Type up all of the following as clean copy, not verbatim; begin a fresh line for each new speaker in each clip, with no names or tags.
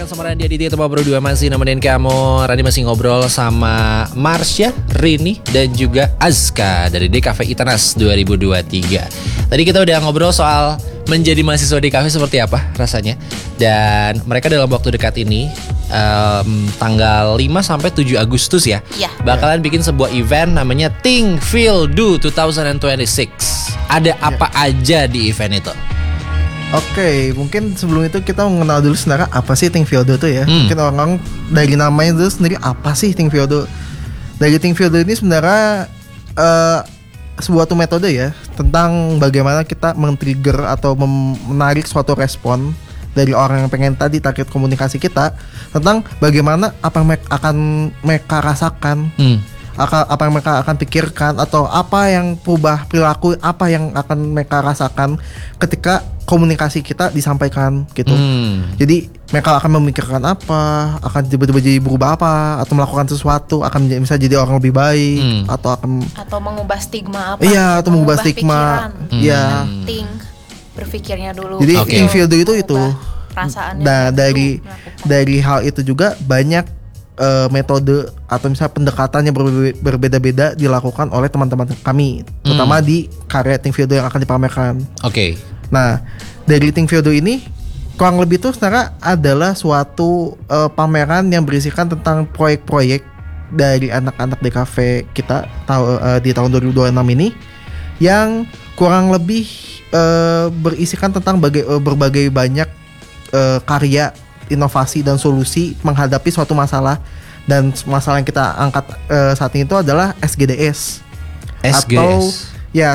barengan sama Randy Aditya Tema berdua masih nemenin kamu. Randy masih ngobrol sama Marsha, Rini, dan juga Azka dari DKV Itanas 2023. Tadi kita udah ngobrol soal menjadi mahasiswa DKV seperti apa rasanya. Dan mereka dalam waktu dekat ini tanggal 5 sampai 7 Agustus ya, bakalan bikin sebuah event namanya Think Feel Do 2026. Ada apa aja di event itu?
Oke, mungkin sebelum itu kita mengenal dulu sebenarnya apa sih Think Feel Do itu ya. Mungkin orang dari namanya itu sendiri apa sih Think Feel Do. Dari Think Feel Do ini sebenarnya sebuah metode ya tentang bagaimana kita men-trigger atau menarik suatu respon dari orang yang pengen tadi target komunikasi kita tentang bagaimana apa yang akan mereka rasakan, apa yang mereka akan pikirkan, atau apa yang berubah perilaku, apa yang akan mereka rasakan ketika komunikasi kita disampaikan gitu. Jadi mereka akan memikirkan apa, akan tiba-tiba jadi berubah apa, atau melakukan sesuatu, akan bisa jadi orang lebih baik, atau
mengubah stigma apa?
Iya, atau mengubah stigma. Iya.
Berpikirnya dulu.
Jadi Think Feel Do itu
perasaannya.
Nah, dari hal itu juga banyak metode atau misalnya pendekatannya berbeda-beda dilakukan oleh teman-teman kami, terutama di karya Think Feel Do yang akan dipamerkan.
Oke.
Nah, dari Think Feel Do ini kurang lebih tuh sebenarnya adalah suatu pameran yang berisikan tentang proyek-proyek dari anak-anak DKV kita di tahun 2026 ini yang kurang lebih berisikan tentang berbagai banyak karya, inovasi dan solusi menghadapi suatu masalah. Dan masalah yang kita angkat saat ini itu adalah SGDS. Atau ya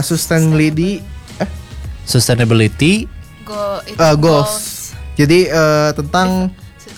Sustainability Goals. Jadi tentang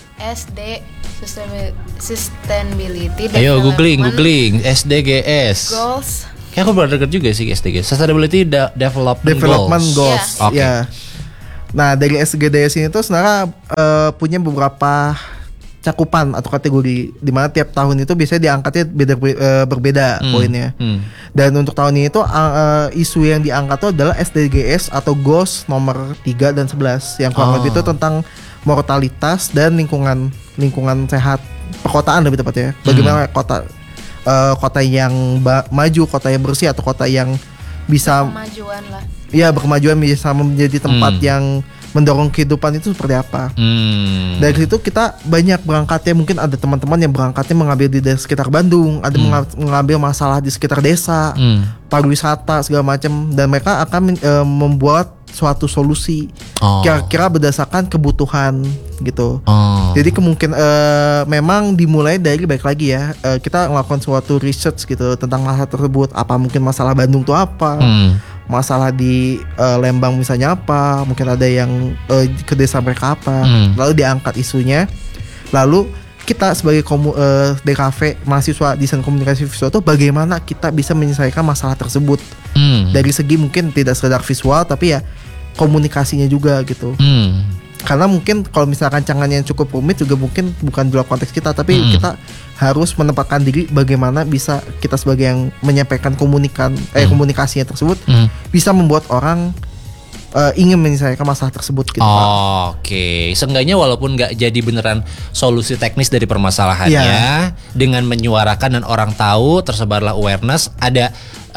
Sustainability.
Ayo googling SDGs.
Goals.
Kayak aku baru denger juga sih SDGs. Sustainability Development
Goals.
Oke.
Ya. Nah, dari SGDS ini tuh sebenarnya punya beberapa cakupan atau kategori di mana tiap tahun itu biasanya diangkatnya berbeda poinnya. Dan untuk tahun ini tuh isu yang diangkat tuh adalah SDGs atau Goals nomor 3 dan 11 yang kurang lebih itu tentang mortalitas dan lingkungan sehat, perkotaan lebih tepatnya. Bagaimana kota yang maju, kota yang bersih, atau kota yang bisa
kemajuan lah.
Iya, berkemajuan bisa menjadi tempat yang mendorong kehidupan itu seperti apa. Dari situ kita banyak berangkatnya, mungkin ada teman-teman yang berangkatnya mengambil di sekitar Bandung, ada mengambil masalah di sekitar desa, pariwisata segala macam, dan mereka akan membuat suatu solusi kira-kira berdasarkan kebutuhan gitu. Jadi kemungkinan memang dimulai dari baik lagi ya, kita melakukan suatu research gitu tentang masalah tersebut. Apa mungkin masalah Bandung itu apa, masalah di Lembang misalnya apa, mungkin ada yang ke desa mereka apa, lalu diangkat isunya, lalu kita sebagai DKV mahasiswa desain komunikasi visual itu bagaimana kita bisa menyelesaikan masalah tersebut dari segi mungkin tidak sekedar visual tapi ya komunikasinya juga gitu. Karena mungkin kalau misalkan rancangannya yang cukup rumit juga mungkin bukan di luar konteks kita, tapi kita harus menempatkan diri bagaimana bisa kita sebagai yang menyampaikan komunikasinya tersebut bisa membuat orang ingin menyelesaikan masalah tersebut gitu.
Oke. Seenggaknya walaupun nggak jadi beneran solusi teknis dari permasalahannya, dengan menyuarakan dan orang tahu, tersebarlah awareness, ada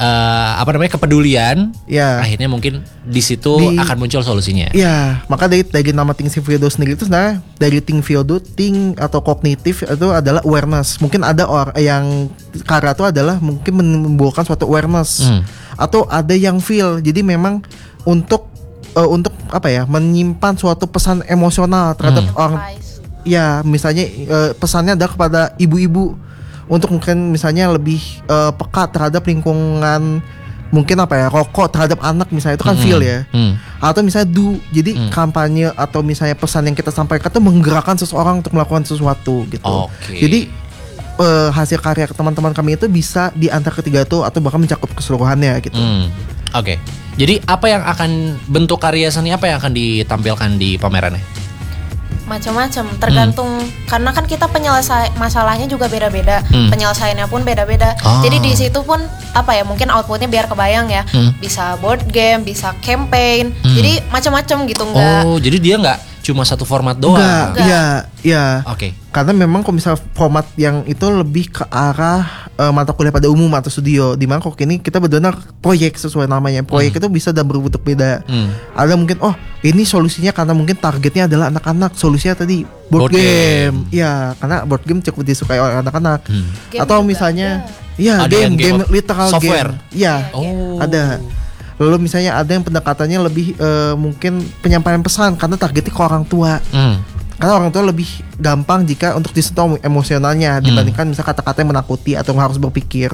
kepedulian, akhirnya mungkin di situ akan muncul solusinya.
Iya, maka dari nama Think Feel Do sendiri itu sebenarnya dari Think Feel Do, think atau kognitif itu adalah awareness. Mungkin ada orang yang karya itu adalah mungkin menimbulkan suatu awareness, atau ada yang feel. Jadi memang untuk menyimpan suatu pesan emosional terhadap orang. Ya, misalnya pesannya adalah kepada ibu-ibu untuk mungkin misalnya lebih peka terhadap lingkungan, mungkin rokok terhadap anak misalnya, itu kan feel ya. Atau misalnya jadi kampanye atau misalnya pesan yang kita sampaikan itu menggerakkan seseorang untuk melakukan sesuatu gitu. Jadi hasil karya teman-teman kami itu bisa di antara ketiga itu atau bahkan mencakup keseluruhannya gitu.
Jadi apa yang akan bentuk karya seni apa yang akan ditampilkan di pamerannya?
Macam-macam, tergantung karena kan kita masalahnya juga beda-beda, penyelesaiannya pun beda-beda. Jadi di situ pun mungkin outputnya biar kebayang ya, bisa board game, bisa campaign, jadi macam-macam gitu. Jadi dia
cuma satu format doang.
Enggak, iya.
Oke.
Karena memang kalau misal format yang itu lebih ke arah mata kuliah pada umum atau studio. Dimana kok ini kita benar-benar proyek sesuai namanya. Proyek itu bisa dan berbentuk beda. Ada mungkin ini solusinya karena mungkin targetnya adalah anak-anak. Solusinya tadi board game. Iya, karena board game cukup disukai oleh anak-anak. Atau misalnya game literal
software.
Iya, ada. Lalu misalnya ada yang pendekatannya lebih mungkin penyampaian pesan karena targetnya ke orang tua. Karena orang tua lebih gampang jika untuk disentuh emosionalnya dibandingkan misalnya kata-kata yang menakuti atau harus berpikir.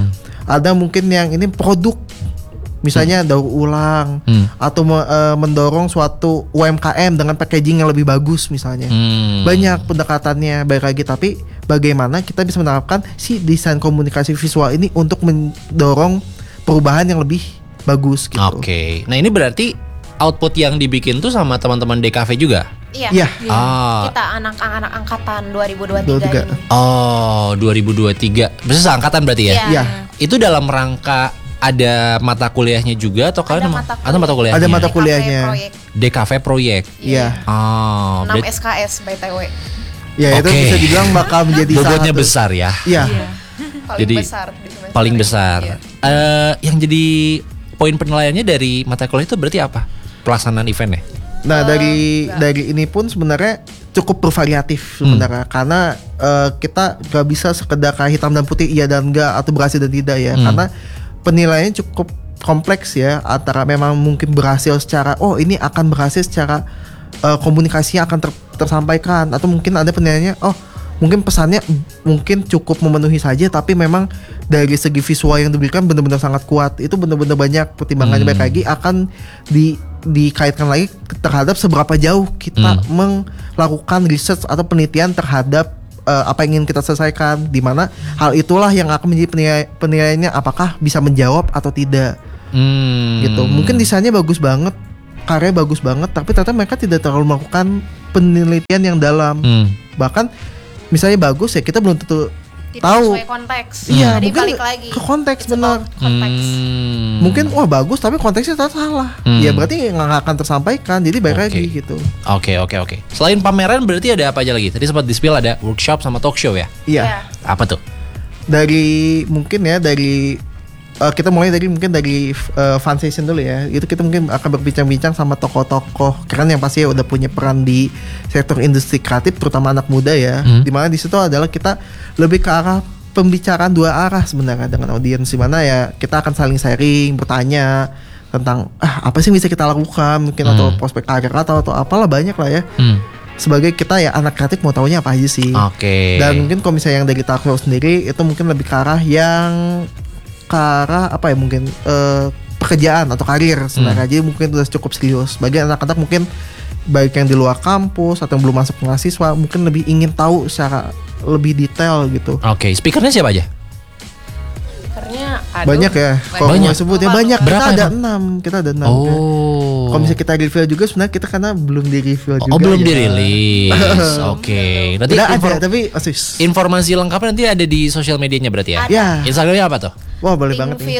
Ada mungkin yang ini produk, misalnya daur ulang atau mendorong suatu UMKM dengan packaging yang lebih bagus misalnya. Banyak pendekatannya baik lagi, tapi bagaimana kita bisa menerapkan si desain komunikasi visual ini untuk mendorong perubahan yang lebih bagus gitu.
Oke. Nah, ini berarti output yang dibikin tuh sama teman-teman DKV juga?
Iya.
Ah.
Kita anak-anak angkatan 2023 ini.
Oh, 2023. Bisa seangkatan berarti ya?
Iya.
Itu dalam rangka ada mata kuliahnya juga atau kalian
mata
kuliahnya?
Ada mata kuliahnya.
DKV proyek.
Iya.
Oh,
6 SKS BTW.
Ya, itu bisa dibilang bakal menjadi
bobotnya besar ya.
Iya.
Jadi paling besar. Yang jadi poin penilaiannya dari mata kuliah itu berarti apa? Pelaksanaan eventnya?
Nah, dari ini pun sebenarnya cukup bervariatif sebenarnya, karena kita gak bisa sekedar kayak hitam dan putih iya dan enggak atau berhasil dan tidak ya, karena penilaiannya cukup kompleks ya, antara memang mungkin berhasil secara ini akan berhasil secara komunikasinya akan tersampaikan, atau mungkin ada penilaiannya mungkin pesannya mungkin cukup memenuhi saja, tapi memang dari segi visual yang diberikan benar-benar sangat kuat. Itu benar-benar banyak pertimbangannya. Baik lagi akan dikaitkan lagi terhadap seberapa jauh kita melakukan research atau penelitian terhadap apa yang ingin kita selesaikan, di mana hal itulah yang akan menjadi penilaiannya apakah bisa menjawab atau tidak. Gitu. Mungkin desainnya bagus banget, karya bagus banget, tapi ternyata mereka tidak terlalu melakukan penelitian yang dalam. Bahkan misalnya bagus ya, kita belum tentu tahu
sesuai konteks.
Iya,
jadi
mungkin
balik lagi
ke konteks benar.
Konteks.
Mungkin bagus tapi konteksnya ternyata salah. Ya berarti nggak akan tersampaikan. Jadi balik lagi gitu.
Oke. Selain pameran berarti ada apa aja lagi? Tadi sempat di-spill ada workshop sama talk show ya?
Iya.
Apa tuh?
Dari kita mulai dari fan session dulu ya. Itu kita mungkin akan berbincang-bincang sama tokoh-tokoh keren yang pasti udah punya peran di sektor industri kreatif, terutama anak muda ya. Dimana di situ adalah kita lebih ke arah pembicaraan dua arah sebenarnya dengan audiens, di mana ya kita akan saling sharing, bertanya tentang apa sih bisa kita lakukan, mungkin atau prospek karir atau apalah, banyak lah ya. Sebagai kita ya anak kreatif mau taunya apa aja sih. Dan mungkin kalau misalnya yang dari talk show sendiri itu mungkin lebih ke arah apa ya, mungkin pekerjaan atau karir sebenarnya. Jadi mungkin sudah cukup serius. Bagi anak-anak mungkin baik yang di luar kampus atau yang belum masuk mahasiswa, mungkin lebih ingin tahu secara lebih detail gitu.
Speakernya siapa aja?
Speakernya
banyak ya. Kalau mau sebutnya banyak.
Berapa
Kita ada 6. Kalau misalnya kita reveal juga, sebenarnya kita karena belum di reveal juga.
Belum dirilis. Oke. Nanti
tapi
informasi lengkapnya nanti ada di sosial medianya berarti ya?
Ya.
Instagramnya apa tuh?
Wah, boleh banget nih.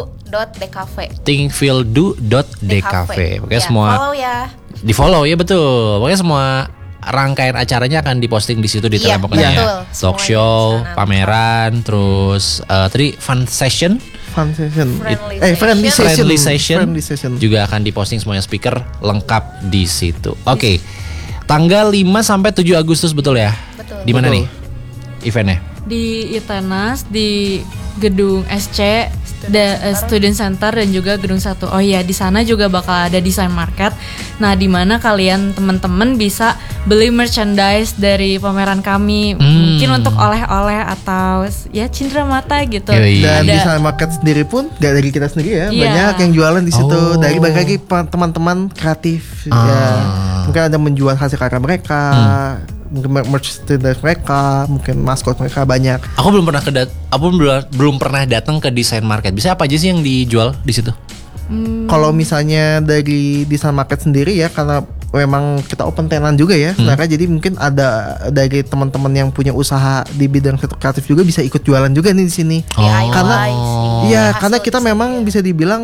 thinkfildu.dkv.
Pokoknya semua
follow ya.
Di follow ya, betul. Pokoknya semua rangkaian acaranya akan diposting di situ, detailnya pokoknya ya. Talk show, pameran, terus tadi fun session. Friendly session juga akan diposting semuanya, speaker lengkap di situ. Oke. Tanggal 5 sampai 7 Agustus betul ya?
Betul.
Di mana nih eventnya?
Di ITENAS, di gedung SC, Student Center, dan juga gedung 1. Oh iya, di sana juga bakal ada design market. Nah, di mana kalian teman-teman bisa beli merchandise dari pameran kami, mungkin untuk oleh-oleh atau ya cindera mata gitu.
Dan design market sendiri pun gak dari kita sendiri ya, banyak yang jualan di situ dari berbagai teman-teman kreatif. Ya, mungkin ada menjual hasil karya mereka. Mungkin merchandise mereka, mungkin maskot mereka, banyak.
Aku belum pernah datang ke design market. Bisa apa aja sih yang dijual di situ?
Kalau misalnya dari design market sendiri ya, karena memang kita open tenan juga ya, sebenarnya jadi mungkin ada dari teman-teman yang punya usaha di bidang sektor kreatif juga bisa ikut jualan juga nih di sini. Karena kita memang bisa dibilang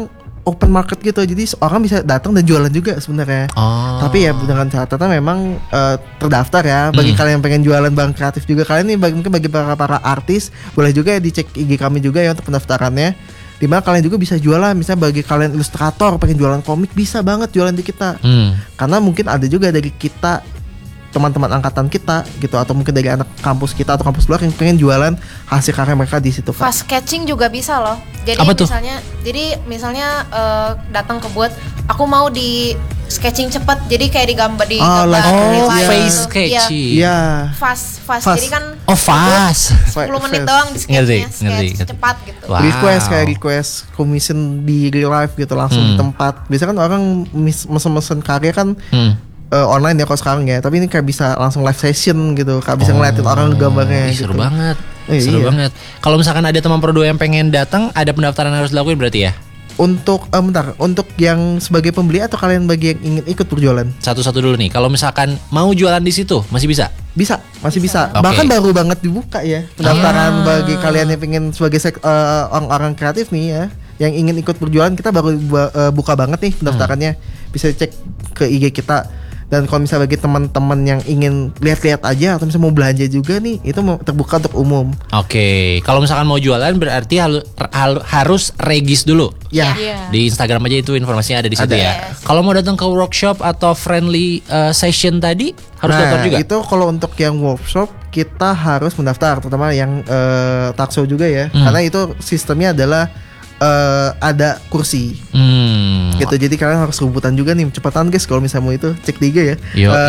open market gitu, jadi orang bisa datang dan jualan juga sebenarnya. Tapi ya dengan catatan memang terdaftar ya. Bagi kalian yang pengen jualan barang kreatif juga, kalian nih mungkin bagi para artis boleh juga ya dicek IG kami juga ya untuk pendaftarannya. Dimana kalian juga bisa jualan, misalnya bagi kalian ilustrator pengen jualan komik bisa banget jualan di kita. Karena mungkin ada juga dari kita teman-teman angkatan kita gitu, atau mungkin dari anak kampus kita atau kampus luar yang pengen jualan hasil karya mereka di situ.
Fast sketching juga bisa loh. Jadi misalnya datang ke buat aku mau di sketching cepat, jadi kayak digambar
face sketching.
Iya.
Fast. Jadi kan
fast.
10 menit doang di sketchnya,
ngerti.
cepat gitu.
Wow.
Request commission di real life gitu langsung di tempat. Biasanya kan orang mesen karya kan online ya kalau sekarang ya, tapi ini kayak bisa langsung live session gitu, kayak bisa ngeliatin orang gambarnya gitu.
Seru banget. Seru banget. Kalau misalkan ada teman Pro 2 yang pengen datang, ada pendaftaran yang harus dilakuin berarti ya?
Untuk untuk yang sebagai pembeli atau kalian bagi yang ingin ikut berjualan?
Satu-satu dulu nih. Kalau misalkan mau jualan di situ, masih bisa?
Masih bisa.
Okay.
Bahkan baru banget dibuka ya pendaftaran bagi kalian yang pengen sebagai orang-orang kreatif nih ya, yang ingin ikut berjualan, kita baru buka banget nih pendaftarannya. Bisa cek ke IG kita. Dan kalau misalnya bagi teman-teman yang ingin lihat-lihat aja atau misalnya mau belanja juga nih, itu terbuka untuk umum.
Oke, kalau misalkan mau jualan berarti harus regis dulu.
Ya.
Di Instagram aja itu informasinya ada di situ ya. Kalau mau datang ke workshop atau friendly session tadi harus daftar juga.
Itu kalau untuk yang workshop kita harus mendaftar, terutama yang takso juga ya. Karena itu sistemnya adalah ada kursi. Gitu, jadi kalian harus rebutan juga nih, cepetan guys kalau misalnya mau itu cek di IG ya.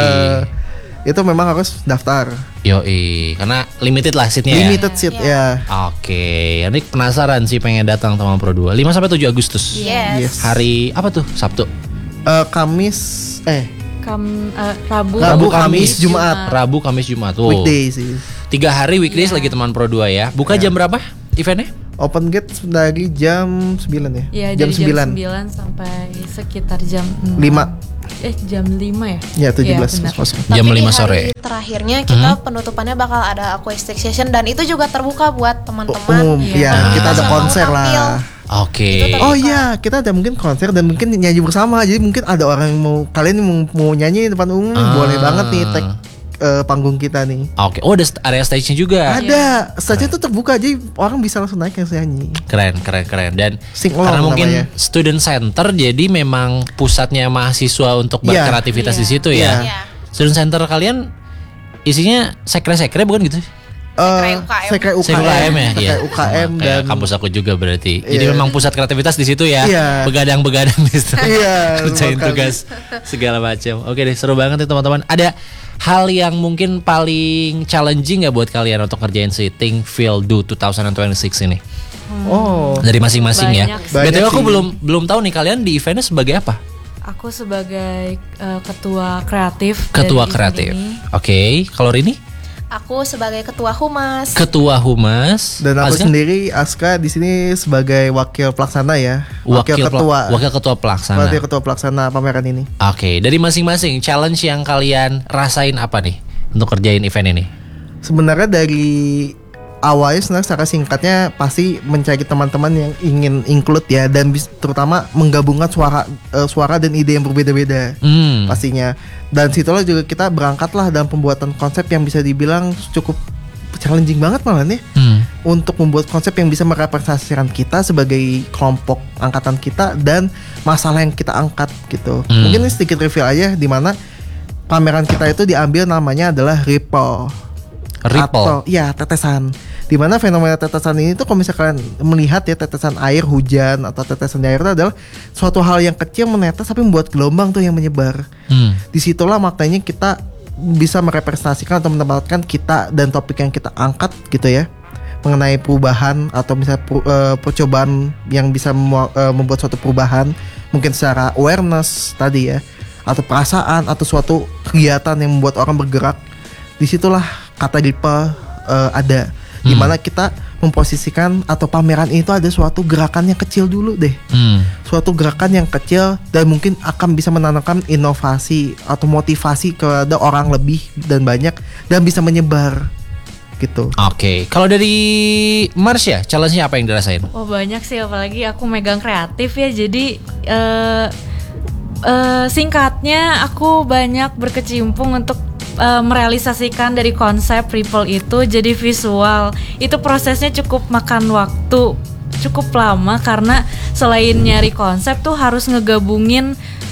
Itu memang harus daftar.
Karena limited lah seatnya.
Limited seat ya.
Oke, ini penasaran sih pengen datang teman Pro 2. 5 sampai 7 Agustus.
Yes.
Hari apa tuh? Sabtu.
Rabu, Kamis, Jumat.
Rabu, Kamis, Jumat.
Weekday sih.
3 hari weekdays lagi teman Pro 2 ya. Buka jam berapa eventnya?
Open gate dari jam 9 ya?
Iya,
jam
dari
9
sampai sekitar jam
5.
Jam 5 ya?
Ya, 17.
Jam 5 sore.
Terakhirnya kita penutupannya bakal ada acoustic session, dan itu juga terbuka buat teman-teman.
Umum, ya. Kita ada konser lah.
Oke.
Oh iya, kita ada mungkin konser dan mungkin nyanyi bersama. Jadi mungkin ada orang yang kalian mau nyanyi di depan umum, boleh banget nih tag panggung kita nih.
Oke. Oh, ada area stage-nya juga.
Ada. Stage-nya tuh terbuka, jadi orang bisa langsung naik yang nyanyi.
Keren. Dan karena mungkin
namanya
student center, jadi memang pusatnya mahasiswa untuk berkreativitas di situ ya. Student center kalian isinya sekre-sekre bukan gitu?
Sekre
UKM ya.
Sekre UKM dan
kampus aku juga berarti. Jadi memang pusat kreativitas di situ ya. Begadang-begadang di situ. Kerjain tugas segala macam. Oke deh, seru banget nih teman-teman. Ada hal yang mungkin paling challenging gak buat kalian untuk ngerjain si Think Feel Do 2026 ini? Dari masing-masing ya. BTW aku belum tahu nih, kalian di eventnya sebagai apa?
Aku sebagai ketua kreatif.
Ketua kreatif. Oke, kalau Rini?
Aku sebagai ketua humas.
Ketua humas.
Dan aku sendiri Aska di sini sebagai wakil pelaksana ya. Wakil ketua pelaksana pameran ini.
Oke, dari masing-masing challenge yang kalian rasain apa nih untuk kerjain event ini?
Sebenarnya dari awalnya secara singkatnya pasti mencari teman-teman yang ingin include ya, dan terutama menggabungkan suara dan ide yang berbeda-beda pastinya. Dan situlah juga kita berangkatlah dalam pembuatan konsep yang bisa dibilang cukup challenging banget malah nih, untuk membuat konsep yang bisa merepresentasikan kita sebagai kelompok angkatan kita dan masalah yang kita angkat gitu. Mungkin ini sedikit reveal aja, di mana pameran kita itu diambil namanya adalah Ripple. Atau ya tetesan. Dimana fenomena tetesan ini tuh kalau misalkan melihat ya, tetesan air hujan atau tetesan air itu adalah suatu hal yang kecil menetes tapi membuat gelombang tuh yang menyebar. Disitulah maknanya kita bisa merepresentasikan atau menempatkan kita dan topik yang kita angkat gitu ya, mengenai perubahan atau misalnya percobaan yang bisa membuat suatu perubahan, mungkin secara awareness tadi ya, atau perasaan atau suatu kegiatan yang membuat orang bergerak. Disitulah kata Dipa ada, dimana kita memposisikan atau pameran itu ada suatu gerakan yang kecil dulu deh, suatu gerakan yang kecil dan mungkin akan bisa menanamkan inovasi atau motivasi kepada orang lebih dan banyak dan bisa menyebar gitu.
Oke, kalau dari Marsha, challenge-nya apa yang dirasain?
Oh banyak sih, apalagi aku megang kreatif ya. Jadi singkatnya aku banyak berkecimpung untuk merealisasikan dari konsep Ripple itu jadi visual. Itu prosesnya cukup makan waktu cukup lama karena selain nyari konsep tuh harus ngegabungin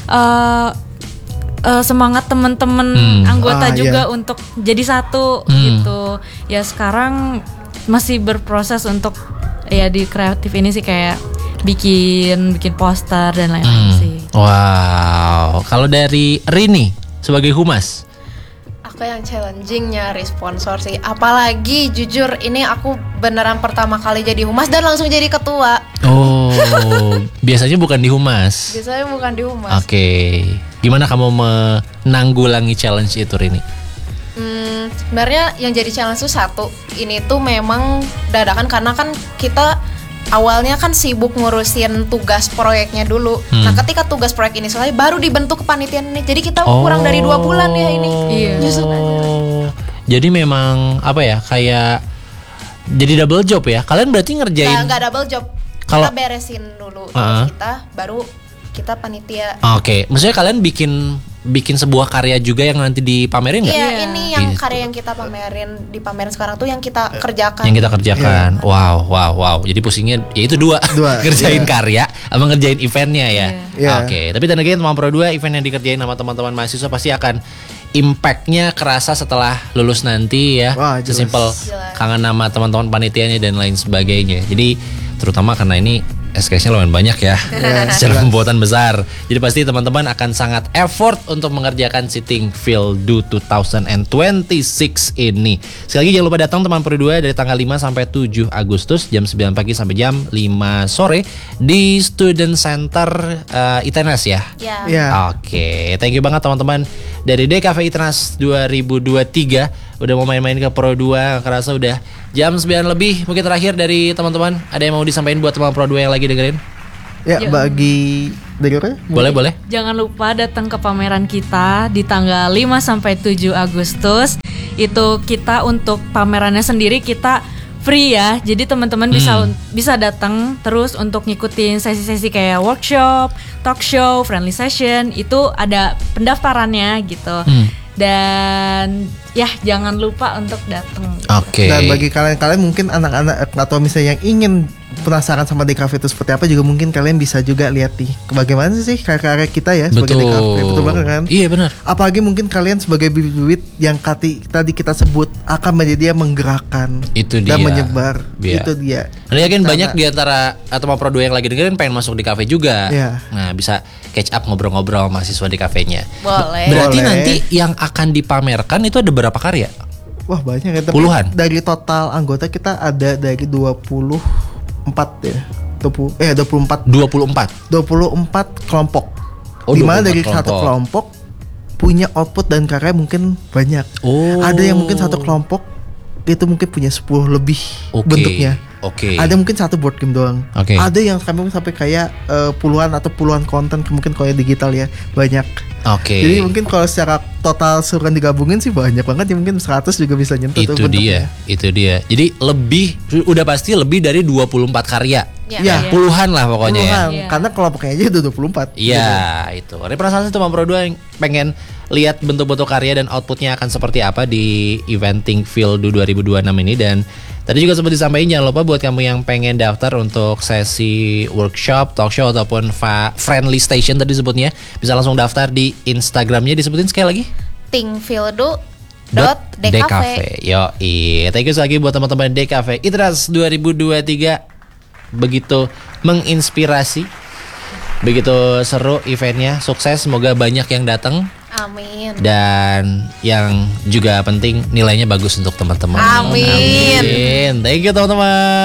semangat teman-teman anggota juga untuk jadi satu gitu. Ya sekarang masih berproses untuk ya di kreatif ini sih, kayak bikin poster dan lain-lain sih.
Wow, kalau dari Rini sebagai humas,
Aku yang challenging nyari sponsor sih. Apalagi jujur ini aku beneran pertama kali jadi humas dan langsung jadi ketua.
oh biasanya bukan di humas.
Biasanya bukan di humas.
Oke, gimana kamu menanggulangi challenge itu, Rini?
Sebenarnya yang jadi challenge itu satu, ini tuh memang dadakan karena kan kita awalnya kan sibuk ngurusin tugas proyeknya dulu. Nah ketika tugas proyek ini selesai baru dibentuk kepanitiaan ini. Jadi kita kurang dari 2 bulan ya ini.
Iya.
Justru
Jadi memang apa ya, kayak jadi double job ya. Kalian berarti ngerjain
nggak double job.
Kalau-
Kita beresin dulu tugas kita, baru kita panitia.
Oke, maksudnya kalian bikin sebuah karya juga yang nanti dipamerin nggak?
Iya, ini yang
Gitu.
karya yang kita dipamerin sekarang tuh yang kita kerjakan.
Yang kita kerjakan. Wow. Jadi pusingnya ya itu dua. Kerjain karya sama ngerjain eventnya ya.
Iya.
Oke, tapi dan again Teman Pro 2 event yang dikerjain sama teman-teman mahasiswa pasti akan impactnya kerasa setelah lulus nanti ya.
Wah, jelas.
Sesimpel
Jelas.
kangen nama teman-teman panitianya dan lain sebagainya. Jadi terutama karena ini SKS-nya lumayan banyak ya, secara pembuatan besar. Jadi pasti teman-teman akan sangat effort untuk mengerjakan Sitting Field 2026 ini. Sekali lagi jangan lupa datang Teman Pro 2 dari tanggal 5 sampai 7 Agustus jam 9 pagi sampai jam 5 sore di Student Center ITENAS ya.
Ya.
Ya.
Oke, thank you banget teman-teman dari DKV ITENAS 2023 udah mau main-main ke Pro 2. Kerasa udah jam 9 lebih. Mungkin terakhir dari teman-teman ada yang mau disampaikan buat teman Pro 2 yang lagi dengerin?
Ya, bagi dengernya
Boleh.
Jangan lupa datang ke pameran kita di tanggal 5 sampai 7 Agustus. Itu kita untuk pamerannya sendiri kita free ya. Jadi teman-teman bisa datang terus untuk ngikutin sesi-sesi kayak workshop, talk show, friendly session. Itu ada pendaftarannya gitu. Dan ya jangan lupa untuk datang.
Oke.
Dan bagi kalian mungkin anak-anak atau misalnya yang ingin penasaran sama DKV itu seperti apa juga mungkin kalian bisa juga lihat nih bagaimana sih karya-karya kita ya sebagai DKV. Betul banget kan?
Iya benar.
Apalagi mungkin kalian sebagai bibit-bibit yang tadi kita sebut akan menjadi yang menggerakkan
Itu
dan
dia.
menyebar.
Iya.
Itu dia.
Anda yakin
Karena-
banyak di antara teman Pro 2 yang lagi dengerin pengen masuk di kafe juga.
Iya.
Nah, bisa catch up ngobrol-ngobrol sama mahasiswa di kafenya.
Boleh.
Berarti
Boleh.
nanti yang akan dipamerkan itu ada berapa karya?
Wah banyak ya. Tapi
Puluhan?
Dari total anggota kita ada dari 24 ya. 24 kelompok.
Oh,
Dimana
24
dari satu kelompok punya output dan karya mungkin banyak.
Oh.
Ada yang mungkin satu kelompok itu mungkin punya 10 lebih
Oke.
bentuknya.
Oke.
Ada mungkin satu board game doang.
Oke.
Ada yang sampai kayak puluhan konten mungkin kalau yang digital ya banyak.
Oke.
Jadi mungkin kalau secara total suruhan digabungin sih banyak banget ya, mungkin 100 juga bisa nyentuh tuh
Itu
bentuknya.
dia. Jadi udah pasti lebih dari 24 karya.
Ya.
Ya.
Puluhan lah pokoknya ya.
Puluhan,
Iya.
karena kelompoknya aja udah 24.
Iya, itu. Ada penasaran sih teman Pro 2 yang pengen lihat bentuk-bentuk karya dan outputnya akan seperti apa di Eventing Field 2026 ini. Dan tadi juga sempat disampaikan, jangan lupa buat kamu yang pengen daftar untuk sesi workshop, talk show ataupun friendly station tadi sebutnya, bisa langsung daftar di Instagramnya, disebutin sekali lagi.
tingfieldo.dkv.
Yoi, thank you sekali lagi buat teman-teman DKV ITENAS 2023. Begitu menginspirasi, begitu seru eventnya, sukses, semoga banyak yang datang.
Amin.
Dan yang juga penting nilainya bagus untuk teman-teman.
Amin.
Amin. Thank you teman-teman.